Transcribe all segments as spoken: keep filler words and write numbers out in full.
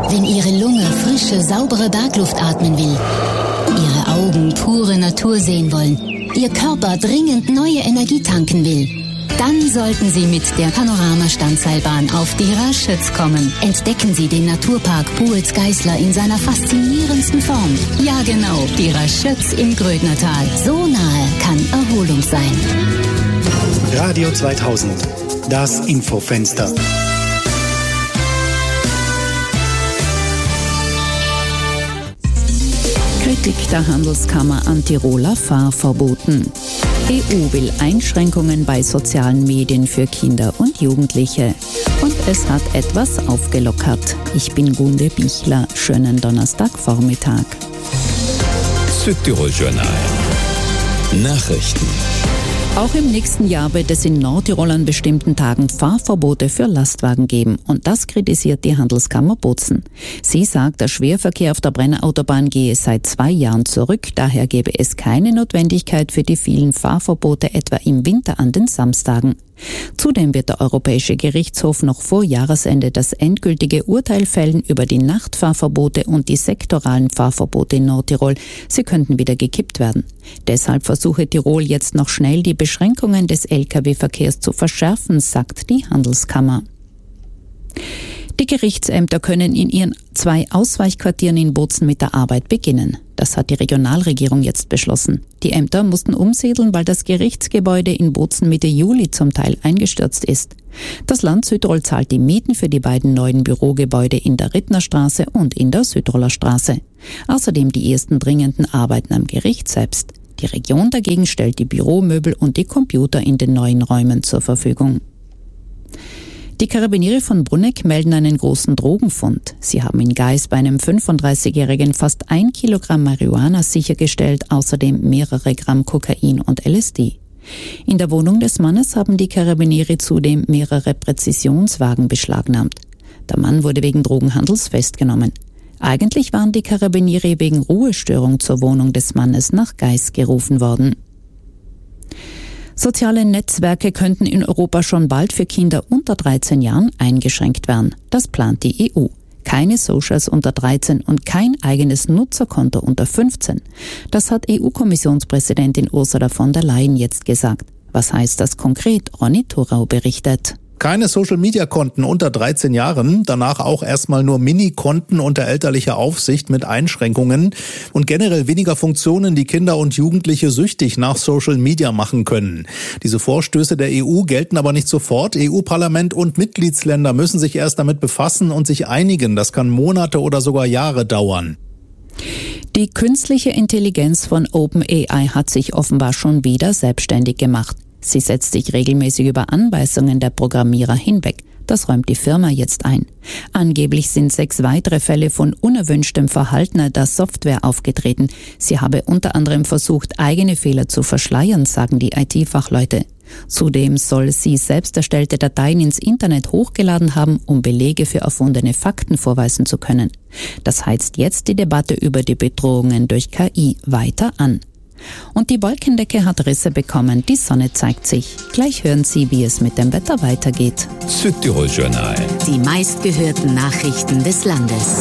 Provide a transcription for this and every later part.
Wenn Ihre Lunge frische, saubere Bergluft atmen will, Ihre Augen pure Natur sehen wollen, Ihr Körper dringend neue Energie tanken will, dann sollten Sie mit der Panorama-Standseilbahn auf die Raschütz kommen. Entdecken Sie den Naturpark Buetz-Geißler in seiner faszinierendsten Form. Ja genau, die Raschütz im Grödnertal. So nahe kann Erholung sein. Radio zweitausend, das Infofenster. Kritik der Handelskammer an Tiroler Fahrverboten. E U will Einschränkungen bei sozialen Medien für Kinder und Jugendliche. Und es hat etwas aufgelockert. Ich bin Gunde Bichler. Schönen Donnerstagvormittag. Südtirol Journal. Nachrichten. Auch im nächsten Jahr wird es in Nordtirol an bestimmten Tagen Fahrverbote für Lastwagen geben. Und das kritisiert die Handelskammer Bozen. Sie sagt, der Schwerverkehr auf der Brennerautobahn gehe seit zwei Jahren zurück. Daher gäbe es keine Notwendigkeit für die vielen Fahrverbote, etwa im Winter an den Samstagen. Zudem wird der Europäische Gerichtshof noch vor Jahresende das endgültige Urteil fällen über die Nachtfahrverbote und die sektoralen Fahrverbote in Nordtirol. Sie könnten wieder gekippt werden. Deshalb versuche Tirol jetzt noch schnell die Beschränkungen des L K W-Verkehrs zu verschärfen, sagt die Handelskammer. Die Gerichtsämter können in ihren zwei Ausweichquartieren in Bozen mit der Arbeit beginnen. Das hat die Regionalregierung jetzt beschlossen. Die Ämter mussten umsiedeln, weil das Gerichtsgebäude in Bozen Mitte Juli zum Teil eingestürzt ist. Das Land Südtirol zahlt die Mieten für die beiden neuen Bürogebäude in der Rittnerstraße und in der Südtiroler Straße. Außerdem die ersten dringenden Arbeiten am Gericht selbst. Die Region dagegen stellt die Büromöbel und die Computer in den neuen Räumen zur Verfügung. Die Karabiniere von Bruneck melden einen großen Drogenfund. Sie haben in Gais bei einem fünfunddreißigjährigen fast ein Kilogramm Marihuana sichergestellt, außerdem mehrere Gramm Kokain und L S D. In der Wohnung des Mannes haben die Karabiniere zudem mehrere Präzisionswagen beschlagnahmt. Der Mann wurde wegen Drogenhandels festgenommen. Eigentlich waren die Karabiniere wegen Ruhestörung zur Wohnung des Mannes nach Gais gerufen worden. Soziale Netzwerke könnten in Europa schon bald für Kinder unter dreizehn Jahren eingeschränkt werden. Das plant die E U. Keine Socials unter dreizehn und kein eigenes Nutzerkonto unter fünfzehn. Das hat E U-Kommissionspräsidentin Ursula von der Leyen jetzt gesagt. Was heißt das konkret? Ronny Thurau berichtet. Keine Social-Media-Konten unter dreizehn Jahren, danach auch erstmal nur Mini-Konten unter elterlicher Aufsicht mit Einschränkungen und generell weniger Funktionen, die Kinder und Jugendliche süchtig nach Social-Media machen können. Diese Vorstöße der E U gelten aber nicht sofort. E U-Parlament und Mitgliedsländer müssen sich erst damit befassen und sich einigen. Das kann Monate oder sogar Jahre dauern. Die künstliche Intelligenz von OpenAI hat sich offenbar schon wieder selbstständig gemacht. Sie setzt sich regelmäßig über Anweisungen der Programmierer hinweg. Das räumt die Firma jetzt ein. Angeblich sind sechs weitere Fälle von unerwünschtem Verhalten der Software aufgetreten. Sie habe unter anderem versucht, eigene Fehler zu verschleiern, sagen die I T-Fachleute. Zudem soll sie selbst erstellte Dateien ins Internet hochgeladen haben, um Belege für erfundene Fakten vorweisen zu können. Das heizt jetzt die Debatte über die Bedrohungen durch K I weiter an. Und die Wolkendecke hat Risse bekommen, die Sonne zeigt sich. Gleich hören Sie, wie es mit dem Wetter weitergeht. Südtirol Journal. Die meistgehörten Nachrichten des Landes.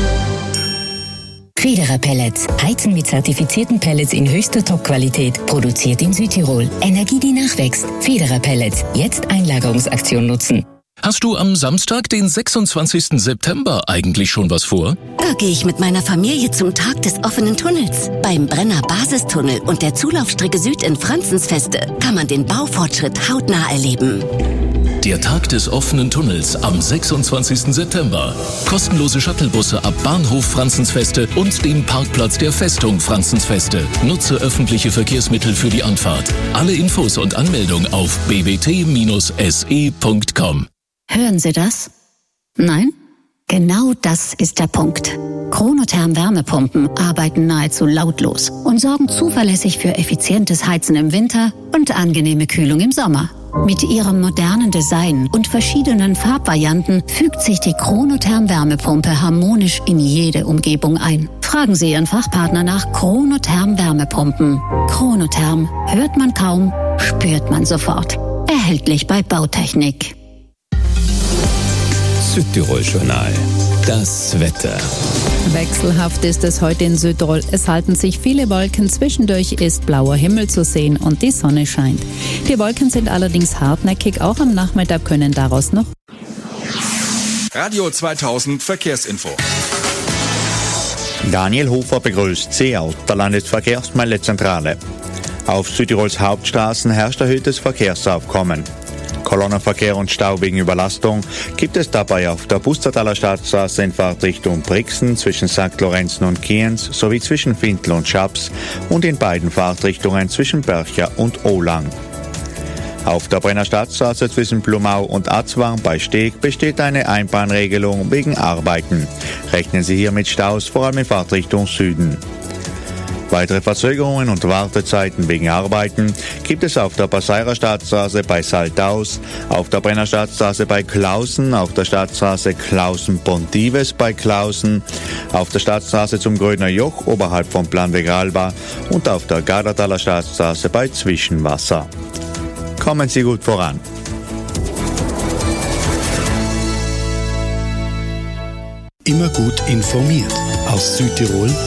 Federer Pellets. Heizen mit zertifizierten Pellets in höchster Top-Qualität. Produziert in Südtirol. Energie, die nachwächst. Federer Pellets. Jetzt Einlagerungsaktion nutzen. Hast du am Samstag, den sechsundzwanzigsten September, eigentlich schon was vor? Da gehe ich mit meiner Familie zum Tag des offenen Tunnels. Beim Brenner Basistunnel und der Zulaufstrecke Süd in Franzensfeste kann man den Baufortschritt hautnah erleben. Der Tag des offenen Tunnels am sechsundzwanzigsten September. Kostenlose Shuttlebusse ab Bahnhof Franzensfeste und dem Parkplatz der Festung Franzensfeste. Nutze öffentliche Verkehrsmittel für die Anfahrt. Alle Infos und Anmeldung auf b b t Bindestrich s e Punkt com. Hören Sie das? Nein? Genau das ist der Punkt. Chronotherm Wärmepumpen arbeiten nahezu lautlos und sorgen zuverlässig für effizientes Heizen im Winter und angenehme Kühlung im Sommer. Mit ihrem modernen Design und verschiedenen Farbvarianten fügt sich die Chronotherm Wärmepumpe harmonisch in jede Umgebung ein. Fragen Sie Ihren Fachpartner nach Chronotherm Wärmepumpen. Chronotherm hört man kaum, spürt man sofort. Erhältlich bei Bautechnik. Südtirol Journal. Das Wetter. Wechselhaft ist es heute in Südtirol. Es halten sich viele Wolken, zwischendurch ist blauer Himmel zu sehen und die Sonne scheint. Die Wolken sind allerdings hartnäckig, auch am Nachmittag können daraus noch Radio zweitausend Verkehrsinfo. Daniel Hofer begrüßt Sie aus der Landesverkehrsmeldezentrale. Auf Südtirols Hauptstraßen herrscht erhöhtes Verkehrsaufkommen. Kolonnenverkehr und Stau wegen Überlastung gibt es dabei auf der Bustertaler Stadtstraße in Fahrtrichtung Brixen zwischen Sankt Lorenzen und Kienz sowie zwischen Findl und Schaps und in beiden Fahrtrichtungen zwischen Bercher und Ohlang. Auf der Brenner Stadtstraße zwischen Blumau und Atzwang bei Steg besteht eine Einbahnregelung wegen Arbeiten. Rechnen Sie hier mit Staus, vor allem in Fahrtrichtung Süden. Weitere Verzögerungen und Wartezeiten wegen Arbeiten gibt es auf der Passeirer Stadtstraße bei Saltaus, auf der Brenner Stadtstraße bei Klausen, auf der Stadtstraße Klausen-Pontives bei Klausen, auf der Stadtstraße zum Grödner Joch oberhalb vom Planweg Alba und auf der Gardertaler Stadtstraße bei Zwischenwasser. Kommen Sie gut voran. Immer gut informiert. Aus Südtirol